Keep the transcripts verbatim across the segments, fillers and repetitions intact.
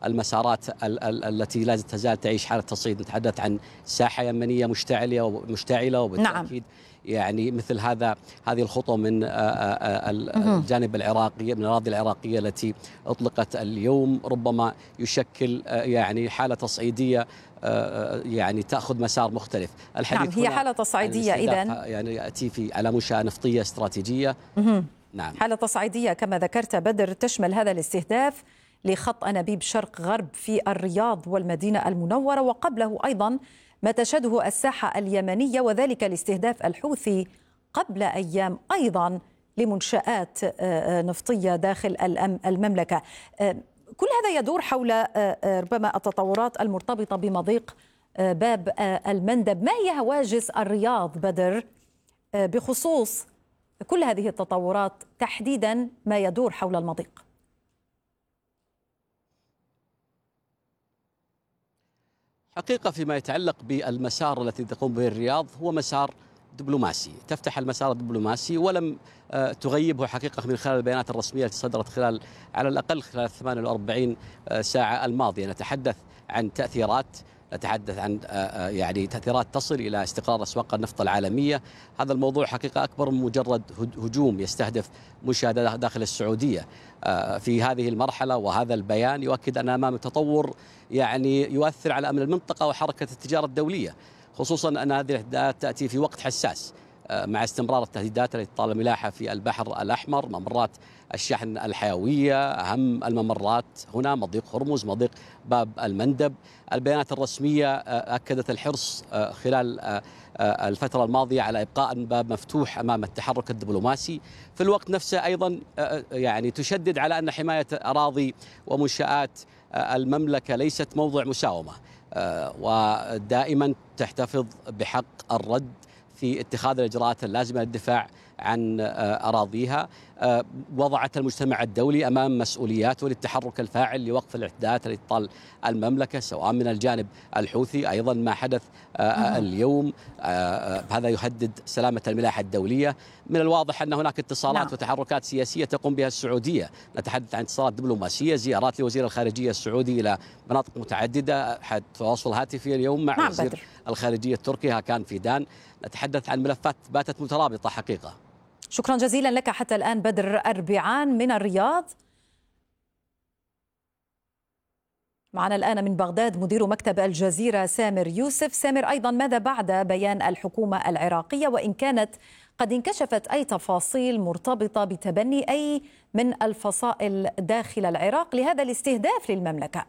المسارات ال ال التي لا تزال تعيش حالة تصعيد. نتحدث عن ساحة يمنية مشتعلة ومشتعلة وبالتأكيد نعم. يعني مثل هذا هذه الخطوة من الجانب العراقي من الأراضي العراقية التي أطلقت اليوم ربما يشكل يعني حالة تصعيدية يعني تأخذ مسار مختلف. الحديث نعم هي حالة تصعيدية إذن يعني يأتي في على منشأة نفطية استراتيجية. نعم حالة تصعيدية كما ذكرت بدر تشمل هذا الاستهداف لخط أنابيب شرق غرب في الرياض والمدينة المنورة، وقبله أيضا ما تشهده الساحة اليمنية وذلك لاستهداف الحوثي قبل أيام أيضا لمنشآت نفطية داخل المملكة. كل هذا يدور حول ربما التطورات المرتبطة بمضيق باب المندب. ما هي هواجس الرياض بدر بخصوص كل هذه التطورات، تحديدا ما يدور حول المضيق؟ حقيقة فيما يتعلق بالمسار الذي تقوم به الرياض هو مسار دبلوماسي، تفتح المسار الدبلوماسي ولم تغيبه حقيقة من خلال البيانات الرسمية التي صدرت خلال على الأقل خلال ثمانية وأربعين ساعة الماضية. نتحدث عن تأثيرات نتحدث عن يعني تأثيرات تصل إلى استقرار أسواق النفط العالمية. هذا الموضوع حقيقة أكبر من مجرد هجوم يستهدف مشاهدة داخل السعودية. في هذه المرحلة وهذا البيان يؤكد أن أمام تطور يعني يؤثر على أمن المنطقة وحركة التجارة الدولية، خصوصا أن هذه الأحداث تأتي في وقت حساس مع استمرار التهديدات التي تطال ملاحة في البحر الأحمر، ممرات الشحن الحيوية، أهم الممرات هنا مضيق هرمز، مضيق باب المندب. البيانات الرسمية أكدت الحرص خلال الفترة الماضية على إبقاء الباب مفتوح أمام التحرك الدبلوماسي، في الوقت نفسه أيضا يعني تشدد على أن حماية أراضي ومنشآت المملكة ليست موضوع مساومة، ودائما تحتفظ بحق الرد في اتخاذ الإجراءات اللازمة للدفاع عن أراضيها. وضعت المجتمع الدولي أمام مسؤولياته للتحرك الفاعل لوقف الاعتداءات التي تطال المملكة سواء من الجانب الحوثي. أيضا ما حدث اليوم هذا يهدد سلامة الملاحة الدولية. من الواضح أن هناك اتصالات نعم. وتحركات سياسية تقوم بها السعودية. نتحدث عن اتصالات دبلوماسية، زيارات لوزير الخارجية السعودي إلى مناطق متعددة، تواصل هاتفي اليوم مع نعم وزير بدر. الخارجية التركي هاكان فيدان. نتحدث عن ملفات باتت مترابطة حقيقة. شكرا جزيلا لك حتى الآن بدر أربعان من الرياض. معنا الآن من بغداد مدير مكتب الجزيرة سامر يوسف. سامر، أيضا ماذا بعد بيان الحكومة العراقية، وإن كانت قد انكشفت أي تفاصيل مرتبطة بتبني أي من الفصائل داخل العراق لهذا الاستهداف للمملكة؟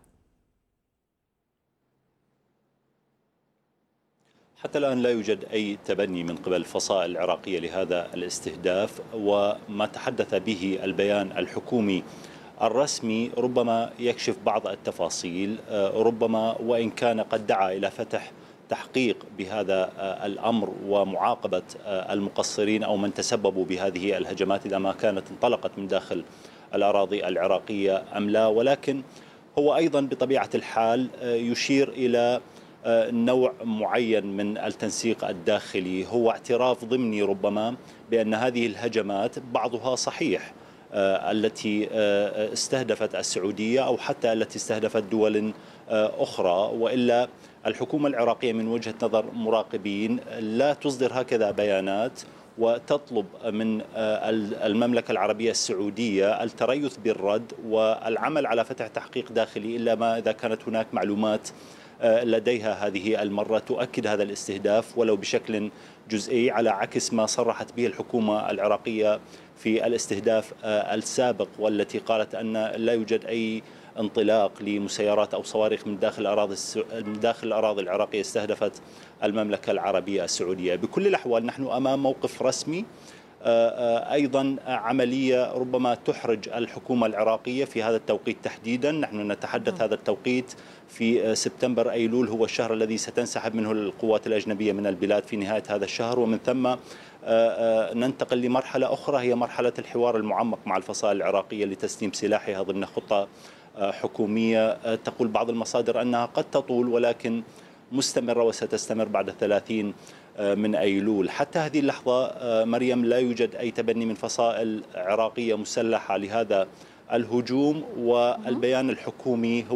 حتى الآن لا يوجد أي تبني من قبل الفصائل العراقية لهذا الاستهداف، وما تحدث به البيان الحكومي الرسمي ربما يكشف بعض التفاصيل، ربما وإن كان قد دعا إلى فتح تحقيق بهذا الأمر ومعاقبة المقصرين أو من تسببوا بهذه الهجمات إذا ما كانت انطلقت من داخل الأراضي العراقية أم لا، ولكن هو أيضا بطبيعة الحال يشير إلى نوع معين من التنسيق الداخلي، هو اعتراف ضمني ربما بأن هذه الهجمات بعضها صحيح التي استهدفت السعودية أو حتى التي استهدفت دول أخرى، وإلا الحكومة العراقية من وجهة نظر مراقبين لا تصدر هكذا بيانات وتطلب من المملكة العربية السعودية التريث بالرد والعمل على فتح تحقيق داخلي إلا ما إذا كانت هناك معلومات لديها هذه المرة تؤكد هذا الاستهداف ولو بشكل جزئي، على عكس ما صرحت به الحكومة العراقية في الاستهداف السابق والتي قالت أن لا يوجد أي انطلاق لمسيرات أو صواريخ من داخل الأراضي من داخل الأراضي العراقية استهدفت المملكة العربية السعودية. بكل الأحوال نحن أمام موقف رسمي، أيضا عملية ربما تحرج الحكومة العراقية في هذا التوقيت تحديدا. نحن نتحدث هذا التوقيت في سبتمبر أيلول هو الشهر الذي ستنسحب منه القوات الأجنبية من البلاد في نهاية هذا الشهر، ومن ثم ننتقل لمرحلة أخرى هي مرحلة الحوار المعمق مع الفصائل العراقية لتسليم سلاحها ضمن خطة حكومية تقول بعض المصادر أنها قد تطول ولكن مستمرة وستستمر بعد ثلاثين من أيلول. حتى هذه اللحظة مريم لا يوجد أي تبني من فصائل عراقية مسلحة لهذا الهجوم، والبيان الحكومي هو